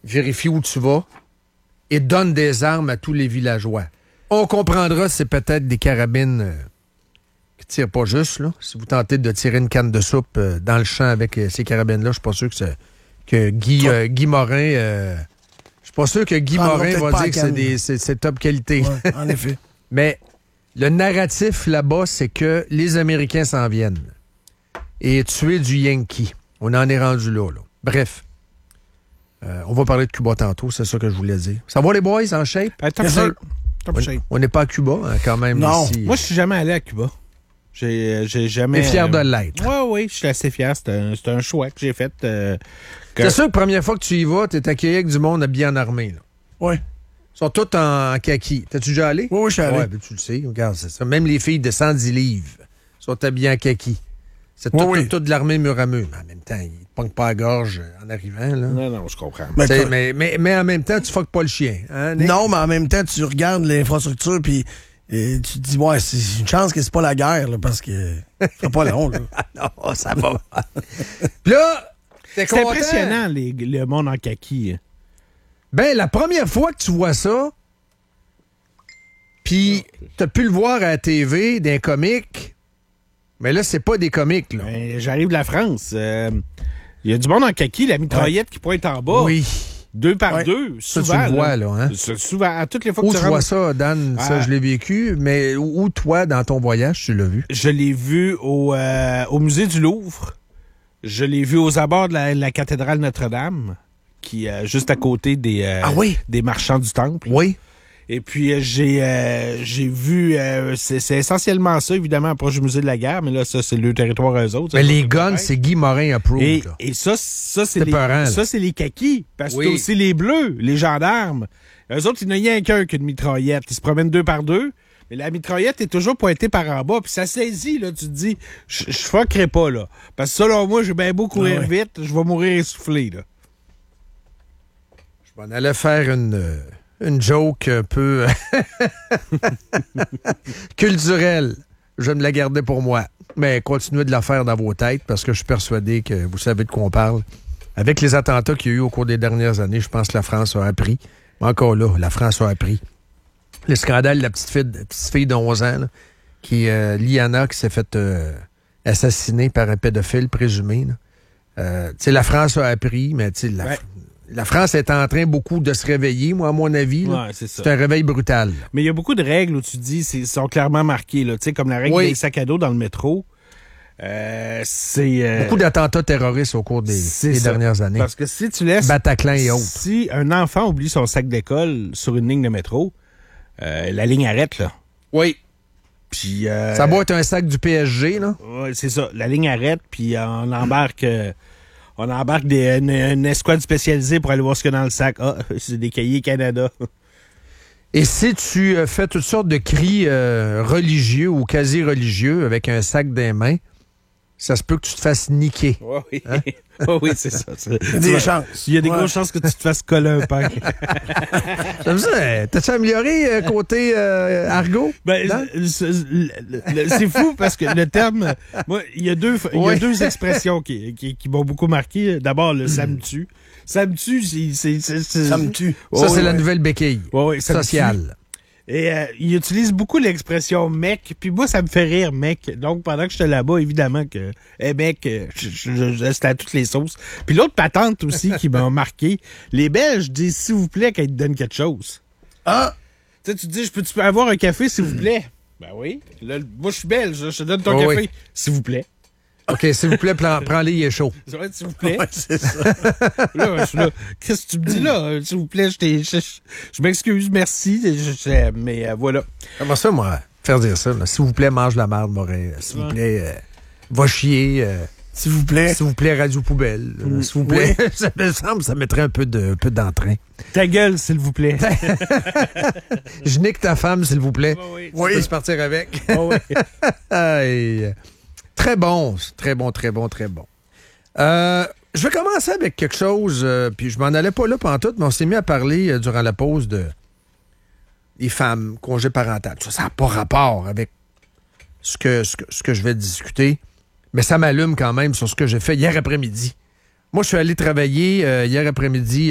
vérifie où tu vas et donne des armes à tous les villageois. On comprendra si c'est peut-être des carabines qui tirent pas juste, là. Si vous tentez de tirer une canne de soupe dans le champ avec ces carabines-là, je suis pas sûr que Guy Morin... je suis pas sûr que Guy Morin va dire que c'est top qualité. Ouais, en effet. Mais le narratif là-bas, c'est que les Américains s'en viennent et tuer du Yankee. On en est rendu là. Bref. On va parler de Cuba tantôt, c'est ça que je voulais dire. Ça va les boys, en shape? Top shape. Top shape. On n'est pas à Cuba, hein, quand même. Non. Ici. Moi, je suis jamais allé à Cuba. J'ai jamais... T'es fier de l'être. Oui, je suis assez fier. C'est un choix que j'ai fait. C'est sûr que la première fois que tu y vas, t'es accueilli avec du monde habillé en armée. Oui. Ils sont tous en kaki. T'es-tu déjà allé? Oui, je suis allé. Ouais, ben, tu le sais. Regarde, c'est ça. Même les filles de 110 livres sont habillées en kaki. C'est tout de l'armée mur à mur. Mais en même temps, ils ne pognent pas la gorge en arrivant. Là. Non, je comprends. Mais en même temps, tu fuck pas le chien. Hein, non, mais en même temps, tu regardes l'infrastructure puis tu te dis, ouais, c'est une chance que c'est pas la guerre, là, parce que c'est pas long. Là. Non, ça va. Puis là, c'est impressionnant, le monde en kaki. Ben, la première fois que tu vois ça, puis t'as pu le voir à la TV, d'un comique, mais là, c'est pas des comiques, là. Ben, j'arrive de la France. Il y a du monde en kaki, la mitraillette qui pointe en bas. Oui. 2 par 2, souvent. Ça, tu le vois, là, hein? Souvent, à toutes les fois que où tu vois ça, Dan? Ça, je l'ai vécu, mais où, toi, dans ton voyage, tu l'as vu? Je l'ai vu au musée du Louvre. Je l'ai vu aux abords de la cathédrale Notre-Dame, qui est juste à côté des marchands du Temple. Oui. Et puis, j'ai vu... c'est essentiellement ça, évidemment, proche du musée de la guerre, mais là, ça, c'est le territoire eux autres. Mais les guns, c'est Guy Morin approved. Et ça, c'est les kakis. Parce que t'as aussi les bleus, les gendarmes. Eux autres, il n'y a rien qu'un qu'une mitraillette. Ils se promènent 2 par 2. Mais la mitraillette est toujours pointée par en bas. Puis ça saisit, là. Tu te dis, je fuckerai pas, là. Parce que selon moi, j'ai bien beau courir vite, je vais mourir essoufflé, là. Je m'en allais faire une joke un peu culturelle. Je me la gardais pour moi. Mais continuez de la faire dans vos têtes parce que je suis persuadé que vous savez de quoi on parle. Avec les attentats qu'il y a eu au cours des dernières années, je pense que la France a appris. Mais encore là, la France a appris. Le scandale de la petite fille de 11 ans, là, Liana, qui s'est fait assassiner par un pédophile présumé. La France a appris, mais la France est en train beaucoup de se réveiller, moi, à mon avis. Là. Ouais, c'est un réveil brutal. Là. Mais il y a beaucoup de règles où tu dis sont clairement marquées, là, comme la règle des sacs à dos dans le métro. Beaucoup d'attentats terroristes au cours des dernières années. Parce que si tu laisses... Bataclan et autres. Si un enfant oublie son sac d'école sur une ligne de métro, la ligne arrête, là. Oui. Puis... ça doit être un sac du PSG, là. Oui, c'est ça. La ligne arrête, puis on embarque... On embarque une escouade spécialisée pour aller voir ce qu'il y a dans le sac. Ah, c'est des cahiers Canada. Et si tu fais toutes sortes de cris religieux ou quasi-religieux avec un sac des mains, ça se peut que tu te fasses niquer. Oui, hein? Oui, c'est ça. Il y a des chances. Il y a des grosses chances que tu te fasses coller un pain. J'aime ça. T'as-tu amélioré côté argot? Ben, c'est fou parce que le terme... Moi, il y a deux expressions qui m'ont beaucoup marqué. D'abord, le « ça me tue ». Ça me tue, ça me tue. Ça, c'est la nouvelle béquille sociale. Et il utilise beaucoup l'expression mec, puis moi, ça me fait rire, mec. Donc, pendant que j'étais là-bas, évidemment que, mec, c'était à toutes les sauces. Puis l'autre patente aussi qui m'a marqué, les Belges disent s'il vous plaît quand ils te donnent quelque chose. Ah! Tu sais, tu te dis, peux-tu avoir un café, s'il vous plaît? Ben oui. Là, moi, je suis belge, je te donne ton café, s'il vous plaît. OK, s'il vous plaît, prends-les, il est chaud. S'il vous plaît. Ouais, c'est ça. Là, je suis là. Qu'est-ce que tu me dis là? S'il vous plaît, je m'excuse, merci. Mais voilà. Comment ça, moi, faire dire ça? S'il vous plaît, mange la merde, Morin. S'il vous plaît, va chier. S'il vous plaît. S'il vous plaît, radio poubelle. S'il vous plaît. Oui. Ça me semble, ça mettrait un peu d'entrain. Ta gueule, s'il vous plaît. Je nique ta femme, s'il vous plaît. Oui. Tu peux se partir avec. Oui. Hey. Très bon, très bon, très bon, très bon. Je vais commencer avec quelque chose, puis je m'en allais pas là pantoute, mais on s'est mis à parler durant la pause des femmes, congé parental. Ça n'a pas rapport avec ce que je vais discuter, mais ça m'allume quand même sur ce que j'ai fait hier après-midi. Moi, je suis allé travailler hier après-midi